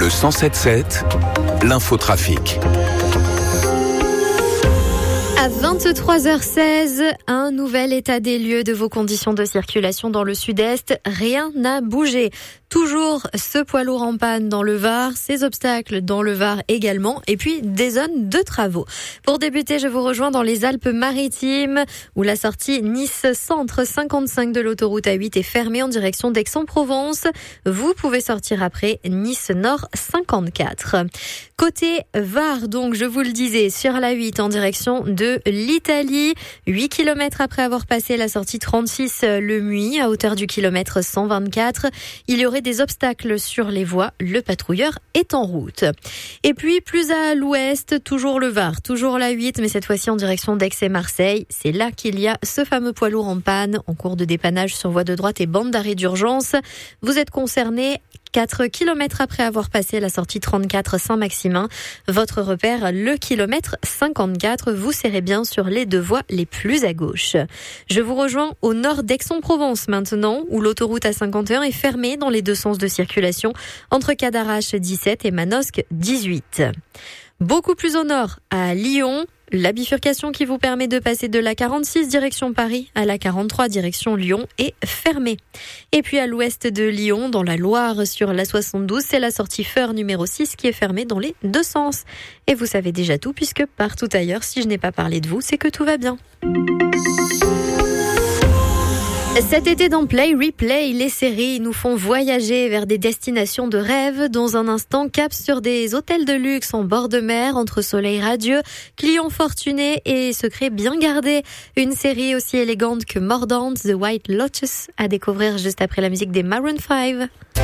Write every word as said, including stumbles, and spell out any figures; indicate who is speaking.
Speaker 1: Le cent sept sept, l'infotrafic.
Speaker 2: À vingt-trois heures seize, un nouvel état des lieux de vos conditions de circulation dans le sud-est. Rien n'a bougé. Toujours ce poids lourd en panne dans le Var, ces obstacles dans le Var également, et puis des zones de travaux. Pour débuter, je vous rejoins dans les Alpes-Maritimes, où la sortie Nice-Centre cinquante-cinq de l'autoroute A huit est fermée en direction d'Aix-en-Provence. Vous pouvez sortir après Nice-Nord cinquante-quatre. Côté Var, donc, je vous le disais, sur la huit en direction de l'Italie, huit kilomètres après avoir passé la sortie trente-six Le Muy, à hauteur du kilomètre cent vingt-quatre, il y aurait des obstacles sur les voies. Le patrouilleur est en route. Et puis, plus à l'ouest, toujours le Var, toujours la huit, mais cette fois-ci en direction d'Aix et Marseille. C'est là qu'il y a ce fameux poids lourd en panne, en cours de dépannage sur voie de droite et bande d'arrêt d'urgence. Vous êtes concerné quatre kilomètres après avoir passé la sortie trente-quatre Saint-Maximin. Votre repère, le kilomètre cinquante-quatre. Vous serrez bien sur les deux voies les plus à gauche. Je vous rejoins au nord d'Aix-en-Provence maintenant, où l'autoroute A cinquante et un est fermée dans les deux sens de circulation entre Cadarache dix-sept et Manosque dix-huit. Beaucoup plus au nord, à Lyon, la bifurcation qui vous permet de passer de la quarante-six direction Paris à la quarante-trois direction Lyon est fermée. Et puis à l'ouest de Lyon, dans la Loire, sur la soixante-douze, c'est la sortie Feur numéro six qui est fermée dans les deux sens. Et vous savez déjà tout, puisque partout ailleurs, si je n'ai pas parlé de vous, c'est que tout va bien. Cet été dans Play Replay, les séries nous font voyager vers des destinations de rêve. Dans un instant, cap sur des hôtels de luxe en bord de mer, entre soleil radieux, clients fortunés et secrets bien gardés. Une série aussi élégante que mordante, The White Lotus, à découvrir juste après la musique des Maroon five.